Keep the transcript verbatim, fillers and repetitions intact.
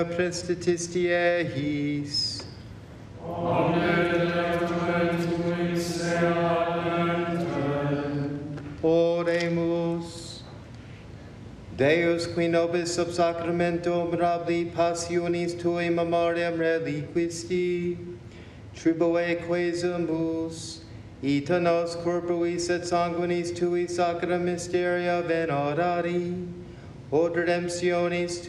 Prestitistiae his. Oremus. Deus qui nobis sub sacramento mirabili passionis tui memoriam reliquisti, tribuae quesumus, ita nos corporis et sanguinis tui sacra mysteria venerari, od redemptionis